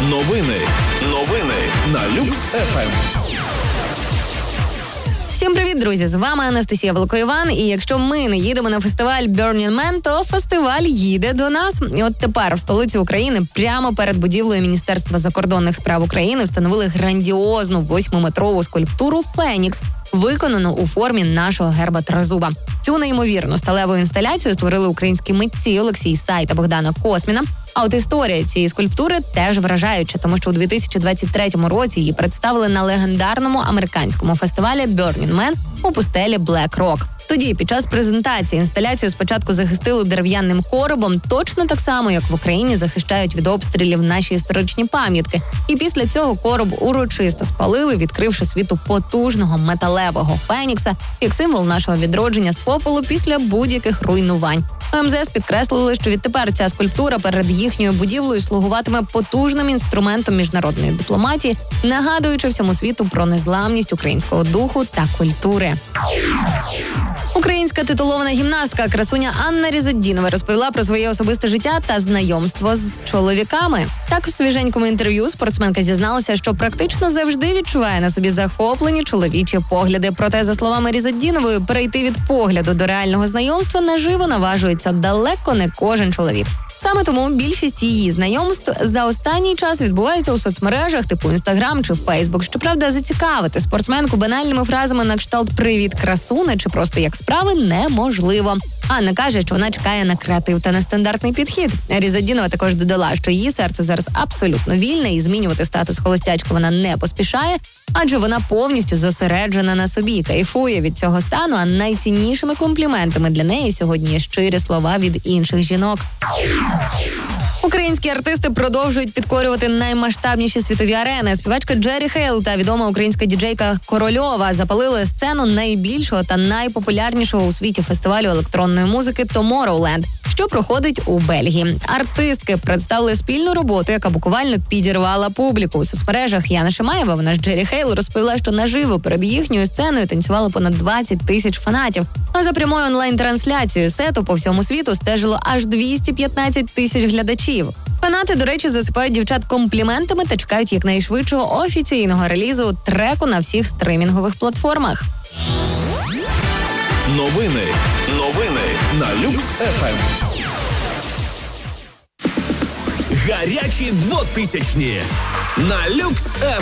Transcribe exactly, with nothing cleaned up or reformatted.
Новини. Новини на Люкс еф ем. Всім привіт, друзі! З вами Анастасія Великоїван. І якщо ми не їдемо на фестиваль Burning Man, то фестиваль їде до нас. І от тепер в столиці України, прямо перед будівлею Міністерства закордонних справ України, встановили грандіозну восьмиметрову скульптуру «Фенікс», виконану у формі нашого герба Тризуба. Цю неймовірну сталеву інсталяцію створили українські митці Олексій Сай та Богдана Косміна. А от історія цієї скульптури теж вражаюча, тому що у дві тисячі двадцять третьому році її представили на легендарному американському фестивалі Burning Man у пустелі Black Rock. Тоді, під час презентації, інсталяцію спочатку захистили дерев'яним коробом, точно так само, як в Україні захищають від обстрілів наші історичні пам'ятки. І після цього короб урочисто спалили, відкривши світу потужного металевого фенікса, як символ нашого відродження з попелу після будь-яких руйнувань. У ем зе ес підкреслили, що відтепер ця скульптура перед їхньою будівлею слугуватиме потужним інструментом міжнародної дипломатії, нагадуючи всьому світу про незламність українського духу та культури. Українська титулована гімнастка, красуня Анна Різетдінова розповіла про своє особисте життя та знайомство з чоловіками. Так, у свіженькому інтерв'ю спортсменка зізналася, що практично завжди відчуває на собі захоплені чоловічі погляди. Проте, за словами Різетдінової, перейти від погляду до реального знайомства наживо наважується далеко не кожен чоловік. Саме тому більшість її знайомств за останній час відбувається у соцмережах типу Інстаграм чи Фейсбук. Щоправда, зацікавити спортсменку банальними фразами на кшталт «Привіт, красуне» чи просто «Як справи» неможливо. Анна каже, що вона чекає на креатив та нестандартний підхід. Різетдінова також додала, що її серце зараз абсолютно вільне і змінювати статус холостячки вона не поспішає, адже вона повністю зосереджена на собі, кайфує від цього стану, а найціннішими компліментами для неї сьогодні є щирі слова від інших жінок. Українські артисти продовжують підкорювати наймасштабніші світові арени. Співачка Джері Хейл та відома українська діджейка Корольова запалили сцену найбільшого та найпопулярнішого у світі фестивалю електронної музики Tomorrowland, що проходить у Бельгії. Артистки представили спільну роботу, яка буквально підірвала публіку. У соцмережах Яна Шимаєва, вона ж Джері Хейл, розповіла, що наживо перед їхньою сценою танцювало понад двадцять тисяч фанатів. А за прямою онлайн-трансляцією сету по всьому світу стежило аж двісті п'ятнадцять тисяч глядачів. Фанати, до речі, засипають дівчат компліментами та чекають якнайшвидшого офіційного релізу треку на всіх стримінгових платформах. Новини. Новини на Люкс еф ем. Гарячі двотисячні на Люкс еф ем.